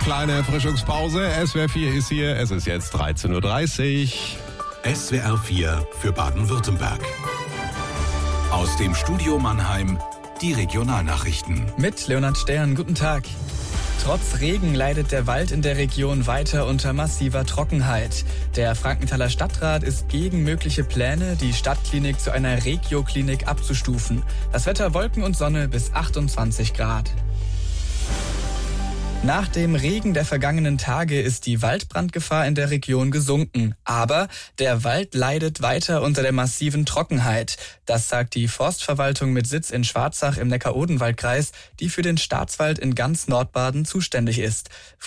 kleine Erfrischungspause. SWR 4 ist hier. Es ist jetzt 13.30 Uhr. SWR 4 für Baden-Württemberg. Aus dem Studio Mannheim die Regionalnachrichten. Mit Leonhard Stern, guten Tag. Trotz Regen leidet der Wald in der Region weiter unter massiver Trockenheit. Der Frankenthaler Stadtrat ist gegen mögliche Pläne, die Stadtklinik zu einer Regioklinik abzustufen. Das Wetter Wolken und Sonne bis 28 Grad. Nach dem Regen der vergangenen Tage ist die Waldbrandgefahr in der Region gesunken. Aber der Wald leidet weiter unter der massiven Trockenheit. Das sagt die Forstverwaltung mit Sitz in Schwarzach im Neckar-Odenwald-Kreis, die für den Staatswald in ganz Nordbaden zuständig ist.